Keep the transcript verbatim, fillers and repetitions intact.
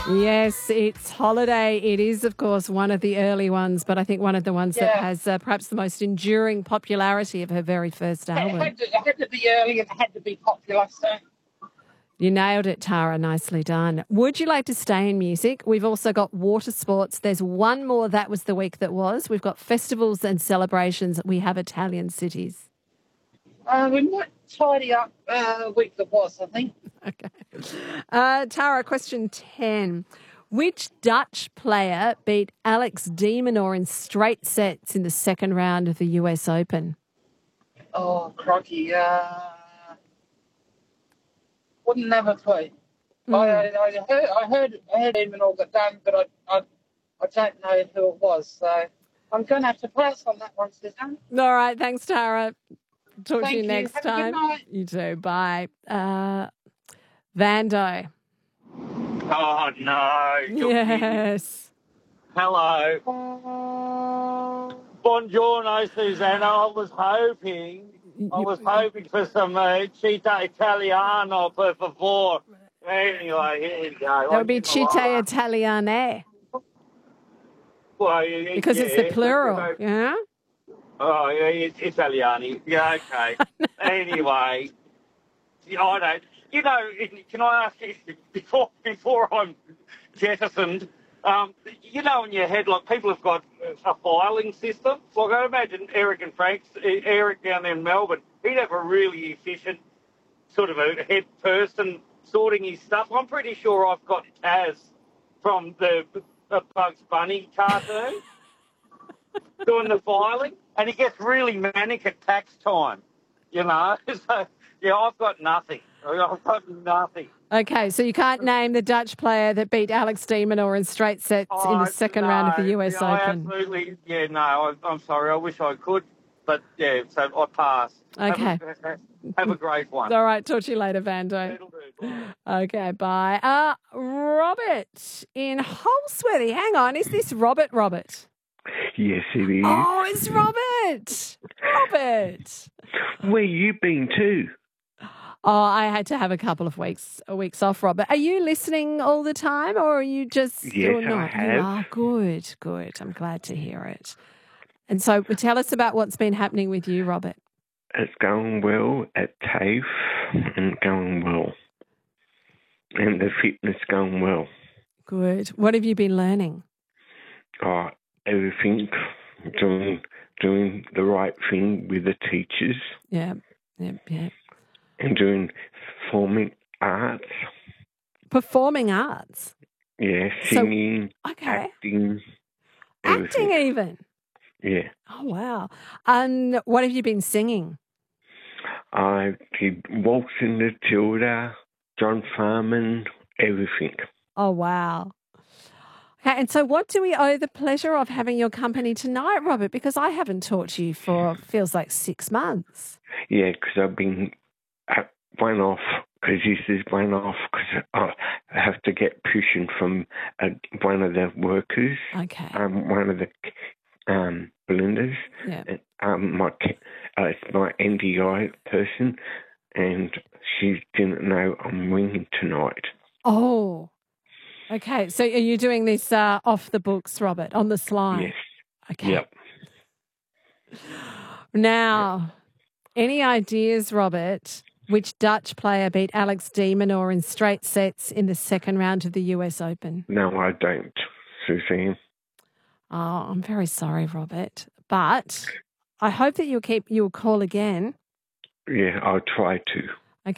Yes, it's Holiday. It is, of course, one of the early ones, but I think one of the ones that Yeah. has uh, perhaps the most enduring popularity of her very first It album. had, to, it had to be early and it had to be popular. So. You nailed it, Tara. Nicely done. Would you like to stay in music? We've also got water sports. There's one more. That was the week that was. We've got festivals and celebrations. We have Italian cities. Uh, we might tidy up uh, a week that was, I think. Okay. Uh, Tara, question ten. Which Dutch player beat Alex de Minaur in straight sets in the second round of the U S Open? Oh, crikey. Uh, wouldn't have a clue. Mm. I, I, heard, I heard I heard him and all got done, but I, I, I don't know who it was. So I'm going to have to pass on that one, Suzanne. All right. Thanks, Tara. Talk Thank to you, you. next Have a time. good night. You too. Bye. Uh, Vando. Oh, no. Yes. Hello. Buongiorno, Susanna. I was hoping, I was hoping for some uh, Città Italiano, per favor. Anyway, here we go. That would be Città Italiane. Well, yeah, Because yeah, it's the plural, yeah. yeah? Oh, yeah, it's Italiani. Yeah, okay. Anyway, yeah, I don't. You know, can I ask you before before I'm jettisoned? Um, you know, in your head, like people have got a filing system. Like I imagine Eric and Frank's Eric down there in Melbourne. He'd have a really efficient sort of a head person sorting his stuff. I'm pretty sure I've got Taz from the, the Bugs Bunny cartoon doing the filing, and he gets really manic at tax time. You know, so yeah, I've got nothing. I've got nothing. Okay, so you can't name the Dutch player that beat Alex de Minaur in straight sets Oh, in the second no, round of the U S yeah, I Open. absolutely, yeah, no, I, I'm sorry. I wish I could, but yeah, so I pass. Okay. Have a, have a great one. All right, talk to you later, Vando. It'll do, bye. Okay, bye. Uh, Robert in Holsworthy. Hang on, is this Robert Robert? Yes, it is. Oh, it's Robert. Robert. Where you been to? Oh, I had to have a couple of weeks weeks off, Robert. Are you listening all the time, or are you just Yes, you're I not? have. You are good, good. I'm glad to hear it. And so, tell us about what's been happening with you, Robert. It's going well at TAFE and going well. And the fitness going well. Good. What have you been learning? Oh, everything, doing doing the right thing with the teachers. Yeah, yeah, yeah. And doing performing arts. Performing arts? Yeah, singing, so, okay. acting. Acting everything. even? Yeah. Oh, wow. And what have you been singing? I did Waltzing the Tilda, John Farman, everything. Oh, wow. Okay, and so what do we owe the pleasure of having your company tonight, Robert? Because I haven't talked to you for, feels like six months. Yeah, because I've been at one off, because this is one off, because I have to get permission from uh, one of the workers, okay, um, one of the um, blenders, yeah. and, um, my uh, it's my N D I person, and she didn't know I'm ringing tonight. Oh, okay. So are you doing this uh, off the books, Robert, on the sly? Yes. Okay. Yep. Now, yep. Any ideas, Robert, which Dutch player beat Alex de Minaur in straight sets in the second round of the U S Open? No, I don't, Suzanne. Oh, I'm very sorry, Robert. But I hope that you'll keep you'll call again. Yeah, I'll try to.